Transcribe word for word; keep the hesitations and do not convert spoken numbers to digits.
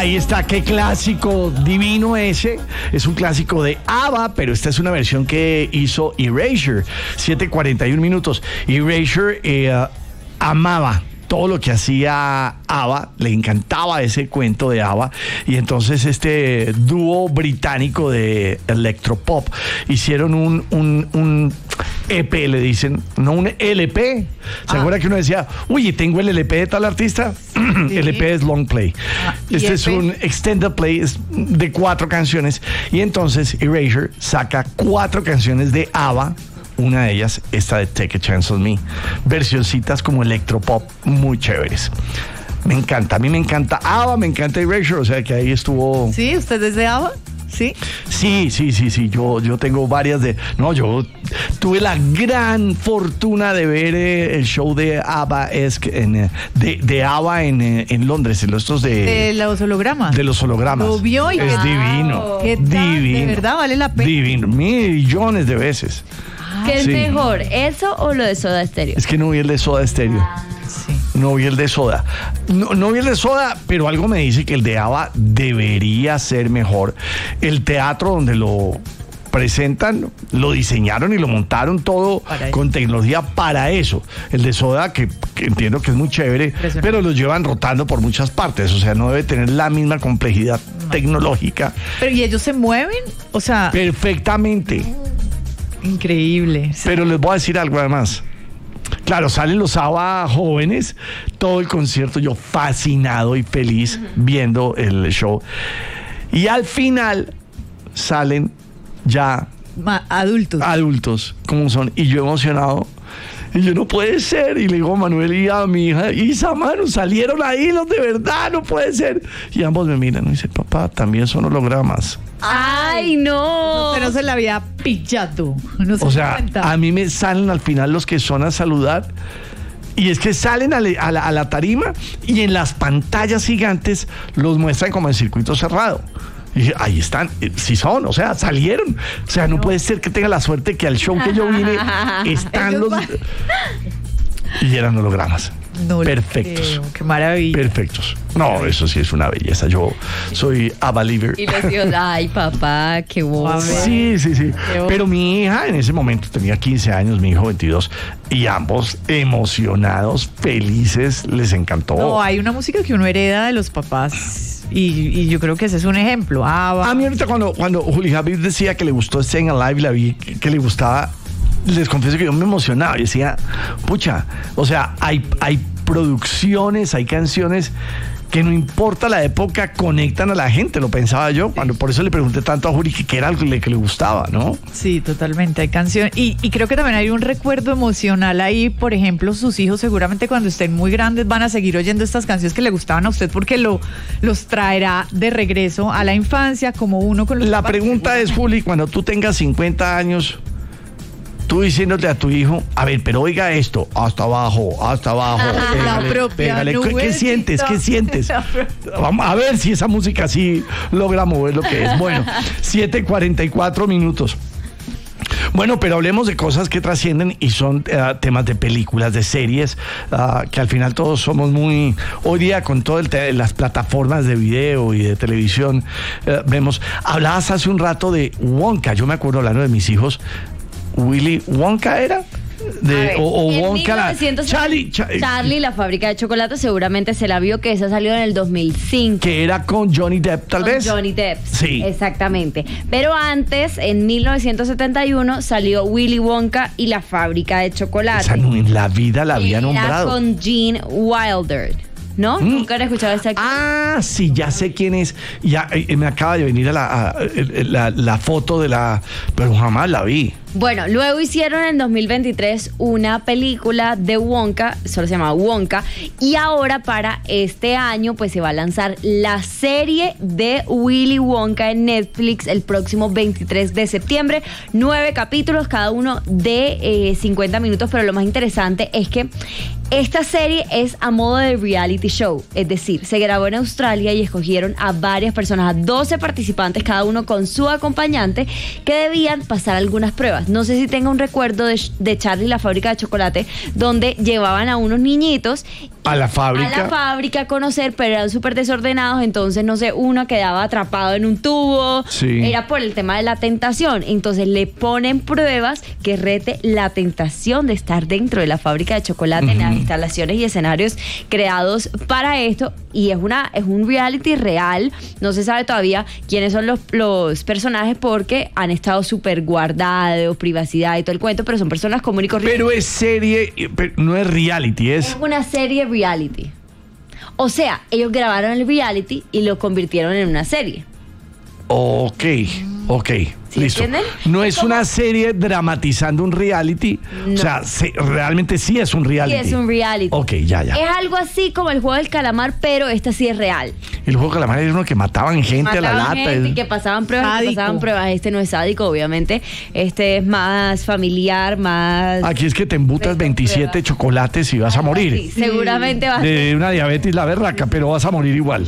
Ahí está, qué clásico divino ese. Es un clásico de ABBA, pero esta es una versión que hizo Erasure. siete cuarenta y uno minutos. Erasure eh, uh, amaba todo lo que hacía ABBA, le encantaba ese cuento de ABBA, y entonces este dúo británico de electropop hicieron un, un, un E P, le dicen, no un L P. ¿Se ah. acuerda que uno decía, uy, tengo el L P de tal artista? Sí. L P es long play. Ah, este es un extended play de cuatro canciones, y entonces Erasure saca cuatro canciones de ABBA. Una de ellas, esta de Take a Chance on Me. Versioncitas como electropop muy chéveres. Me encanta, a mí me encanta ABBA, me encanta Erasure, o sea que ahí estuvo. ¿Sí? ¿Usted es de ABBA? ¿Sí? Sí, sí, sí, sí. Yo, yo tengo varias de. No, yo tuve la gran fortuna de ver eh, el show de ABBA en, eh, de, de ABBA en, eh, en Londres, en los estos de. De los hologramas. De los hologramas. Lo vio y es wow. divino. ¿Qué tal? Divino. De verdad vale la pena. Divino. Millones de veces. ¿Qué es sí. mejor, eso o lo de Soda Stereo? Es que no vi el de Soda Stereo. Sí. No vi el de Soda. No, no vi el de Soda, pero algo me dice que el de ABBA debería ser mejor. El teatro donde lo presentan, lo diseñaron y lo montaron todo con tecnología para eso. El de Soda, que, que entiendo que es muy chévere, pero lo llevan rotando por muchas partes. O sea, no debe tener la misma complejidad no. tecnológica. Pero ¿y ellos se mueven? O sea... Perfectamente. Increíble. Pero les voy a decir algo además. Claro, salen los ABBA jóvenes, todo el concierto, yo fascinado y feliz uh-huh. viendo el show. Y al final salen ya Ma- adultos. Adultos, como son. Y yo emocionado. Y yo, no puede ser. Y le digo a Manuel y a mi hija, Isa, mano, salieron ahí los de verdad, no puede ser. Y ambos me miran y dicen, papá, también son hologramas. ¡Ay, no! Pero se la había pillado. No se o sea, cuenta. a mí me salen al final los que son a saludar. Y es que salen a, le, a, la, a la tarima y en las pantallas gigantes los muestran como en circuito cerrado. Y dije, ahí están, eh, sí son, o sea, salieron. O sea, no, no puede ser que tenga la suerte que al show que yo vine están los... Y eran hologramas. No perfectos. Creo. Qué maravilla. Perfectos. No, eso sí es una belleza. Yo soy a believer. Y los hijos, ay, papá, qué bobo. Sí, sí, sí. Pero mi hija en ese momento tenía quince años, mi hijo veintidós, y ambos emocionados, felices, les encantó. No, hay una música que uno hereda de los papás. Y, y yo creo que ese es un ejemplo. Ah, a mí ahorita cuando, cuando Juli Javid decía que le gustó Staying Alive, la vi que, que le gustaba, les confieso que yo me emocionaba y decía, pucha, o sea, hay, hay producciones, hay canciones que no importa la época, conectan a la gente, lo pensaba yo, cuando por eso le pregunté tanto a Juli que qué era algo que le gustaba, ¿no? Sí, totalmente, hay canciones, y, y creo que también hay un recuerdo emocional ahí. Por ejemplo, sus hijos seguramente cuando estén muy grandes van a seguir oyendo estas canciones que le gustaban a usted porque lo, los traerá de regreso a la infancia, como uno con los La pregunta es, Juli, cuando tú tengas cincuenta años, tú diciéndote a tu hijo, a ver, pero oiga esto, hasta abajo, hasta abajo. Ah, pégale, la propia pégale. ¿Qué, ¿Qué sientes? ¿Qué sientes? Vamos a ver si esa música sí logra mover lo que es. Bueno, siete cuarenta y cuatro minutos. Bueno, pero hablemos de cosas que trascienden y son uh, temas de películas, de series, uh, que al final todos somos muy... Hoy día con todas las plataformas de video y de televisión, uh, vemos... Hablabas hace un rato de Wonka, yo me acuerdo hablando de mis hijos, Willy Wonka era de, ver, o, o en Wonka la, Charlie, Charlie Charlie la fábrica de chocolate, seguramente se la vio, que esa salió en el dos mil cinco, que era con Johnny Depp, tal con vez Johnny Depp, sí, exactamente. Pero antes, en mil novecientos setenta y uno, salió Willy Wonka y la fábrica de chocolate. Esa no, en la vida la había era nombrado, con Gene Wilder, ¿no? ¿Mm? ¿Nunca han escuchado esta? Ah, sí, ya sé quién es. Ya eh, me acaba de venir a la, a, la, la foto de la... Pero jamás la vi. Bueno, luego hicieron en dos mil veintitrés una película de Wonka, solo se llama Wonka, y ahora para este año pues se va a lanzar la serie de Willy Wonka en Netflix el próximo veintitrés de septiembre. Nueve capítulos, cada uno de eh, cincuenta minutos, pero lo más interesante es que esta serie es a modo de reality show, es decir, se grabó en Australia y escogieron a varias personas, a doce participantes, cada uno con su acompañante, que debían pasar algunas pruebas. pruebas. No sé si tenga un recuerdo de, de Charlie la fábrica de chocolate, donde llevaban a unos niñitos A la fábrica. a la fábrica a conocer, pero eran súper desordenados, entonces no sé, uno quedaba atrapado en un tubo, Sí. era por el tema de la tentación, entonces le ponen pruebas que rete la tentación de estar dentro de la fábrica de chocolate, en las instalaciones y escenarios creados para esto, y es una es un reality real. No se sabe todavía quiénes son los, los personajes porque han estado súper guardados, privacidad y todo el cuento, pero son personas comunes y corrientes. Pero es serie, eh, pero no es reality, es... Es una serie reality. O sea, ellos grabaron el reality y lo convirtieron en una serie. Ok, ok, ¿Sí listo. entienden? No Es es como- una serie dramatizando un reality, No. o sea, se- realmente sí es un Sí, reality. es un reality. Ok, ya, ya. Es algo así como el juego del calamar, pero esta sí es real. El juego de calamar era uno que mataban gente a Mataban la lata. gente y el- que pasaban pruebas, que Sádico. pasaban pruebas. Este no es sádico, obviamente. Este es más familiar, más... Aquí es que te embutas Pero veintisiete prueba. chocolates y vas a Sí, morir. seguramente va a De una diabetes la berraca, pero vas a morir igual.